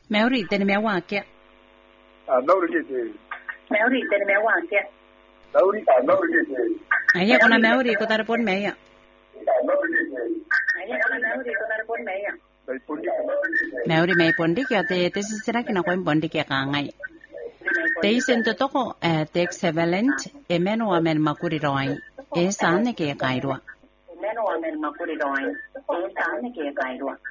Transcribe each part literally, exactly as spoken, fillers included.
没有人的没忘记。 啊，老人的。 没有人的没忘记。 老人啊，老人的。 哎呀，可能没有人，可能不没有。 哎呀，可能没有人，可能不没有。 没有人没本地嘅，但但是现在可能佢本地嘅講嘅。第三度都個誒 ，excellent，誒，咩話咩嘛古啲來，誒，三呢嘅解咯。 咩話咩嘛古啲來，誒，三呢嘅解咯。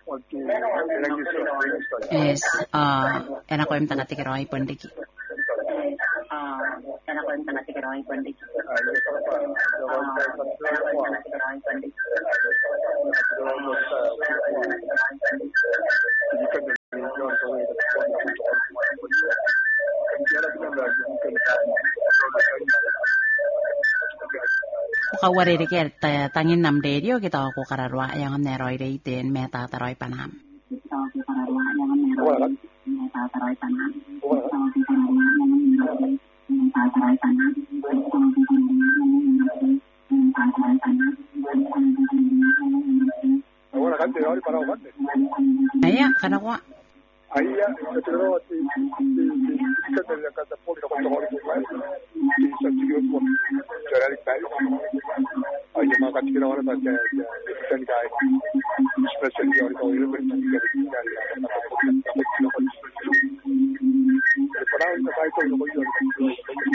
誒，啊，誒，那個唔得嘅嘅來本地嘅。 啊，誒，那個唔得嘅嘅來本地嘅。啊，誒，那個唔得嘅來本地嘅。 Kau wari dikir tangin nam radio kita aku kararwa yang neroi reiten meta teroi panam. Ayah, kenapa? Ayah, terus di kita dengan kata polis atau orang lain di satu grup jalan baik. Ayah makan kita orang saja dan gaya spesial orang orang bertinggal di jalan atau polis atau orang lain. Kalau kita baik kalau orang